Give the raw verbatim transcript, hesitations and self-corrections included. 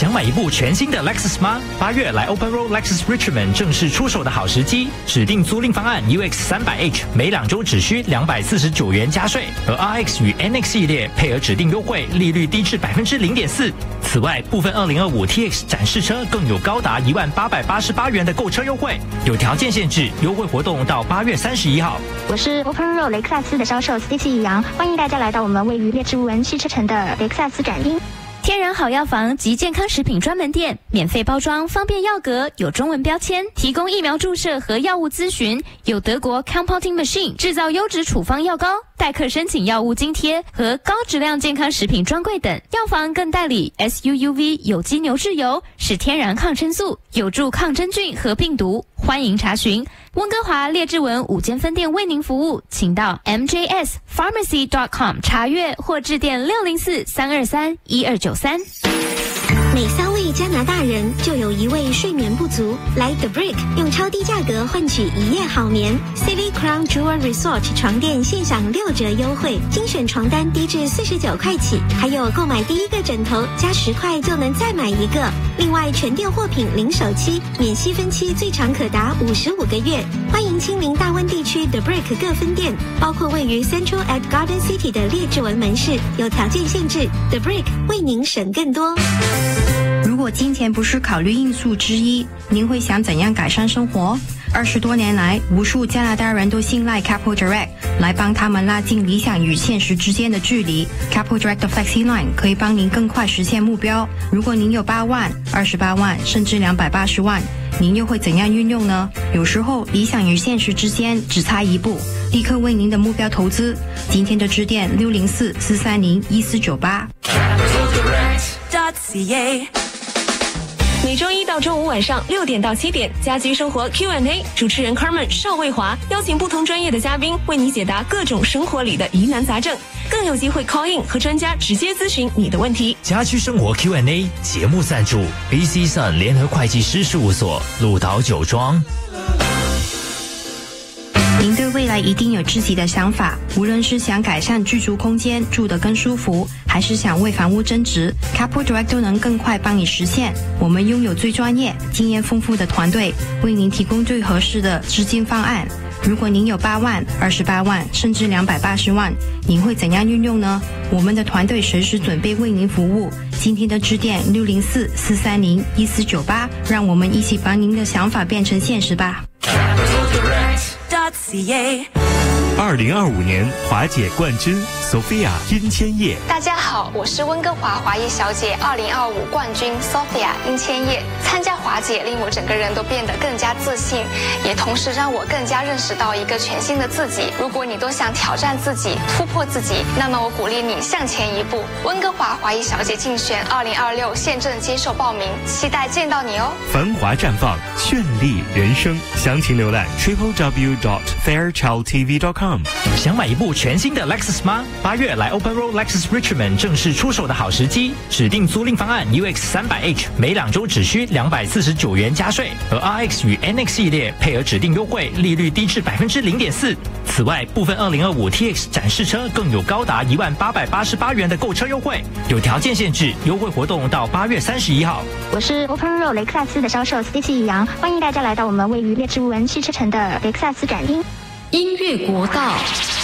想买一部全新的 Lexus 吗？八月来 Open Road Lexus Richmond 正是出手的好时机，指定租赁方案 U X 三百 H 每两周只需两百四十九元加税，而 R X 与 N X 系列配合指定优惠，利率低至百分之零点四。此外，部分二零二五 T X 展示车更有高达一万八百八十八元的购车优惠，有条件限制，优惠活动到八月三十一号。 我是 Open Road 雷克萨斯的销售 Stacy 易阳，欢迎大家来到我们位于列治文汽车城的雷克萨斯展厅。 天然好药房及健康食品专门店，免费包装，方便药格，有中文标签，提供疫苗注射和药物咨询，有德国 Compounding Machine 制造优质处方药膏，代客申请药物津贴和高质量健康食品专柜等。药房更代理 S U U V 有机牛至油，是天然抗生素，有助抗真菌和病毒。欢迎查询温哥华列治文五间分店为您服务，请到 M J S Pharmacy dot com 查阅或致电六零四三二三一二九三。 每三位加拿大人就有一位睡眠不足，来 The Brick 用超低价格换取一夜好眠。City Crown Jewel Resort 床垫现享六折优惠，精选床单低至四十九块起，还有购买第一个枕头加十块就能再买一个。另外全店货品零首期，免息分期，最长可达五十五个月。欢迎亲临大温地区 The Brick 各分店，包括位于 Central at Garden City 的列治文门市，有条件限制。The Brick 为您省更多。 如果金钱不是考虑因素之一，您会想怎样改善生活？二十多年来，无数加拿大人都信赖 Capital Direct 来帮他们拉近理想与现实之间的距离。Capital Direct 的 Flexi Line 可以帮您更快实现目标。如果您有八万、二十八万，甚至两百八十万，您又会怎样运用呢？有时候，理想与现实之间只差一步，立刻为您的目标投资。今天的致电六零四四三零一四九八。 每周一到周五晚上六点到七点，家居生活 Q and A， 主持人 Carmen 邵卫华邀请不同专业的嘉宾为你解答各种生活里的疑难杂症，更有机会 call in 和专家直接咨询你的问题。 家居生活 Q and A 节目赞助 B C Sun 联合会计师事务所，鹿岛酒庄。 您对未来一定有自己的想法，无论是想改善居住空间，住得更舒服，还是想为房屋增值， Capital Direct 都能更快帮你实现。我们拥有最专业、经验丰富的团队，为您提供最合适的资金方案。如果您有八万、二十八万，甚至两百八十万，您会怎样运用呢？我们的团队随时准备为您服务。今天的致电六零四四三零一四九八，让我们一起把您的想法变成现实吧。 二零二五年华姐冠军 Sophia 殷千叶。 大家好，我是温哥华华裔小姐二零二五冠军 Sophia 殷千叶。参加华姐令我整个人都变得更加自信，也同时让我更加认识到一个全新的自己。如果你都想挑战自己、突破自己，那么我鼓励你向前一步。温哥华华裔小姐竞选二零二六现正接受报名，期待见到你哦。 繁华绽放，绚丽人生，详情浏览 triple w dot fairchild t v dot com。 想买一部全新的 Lexus 吗？八月来 Open Road Lexus Richmond 正是出手的好时机，指定租赁方案 U X 三百 H 每两周只需两百四十九元加税，而 R X 与 N X 系列配合指定优惠，利率低至百分之零点四。此外，部分二零二五 T X 展示车更有高达一万八百八十八元的购车优惠，有条件限制，优惠活动到八月三十一号。 我是 Open Road 雷克萨斯的销售 Stacy 易阳，欢迎大家来到我们位于列治文汽车城的雷克萨斯展厅。 音乐国道。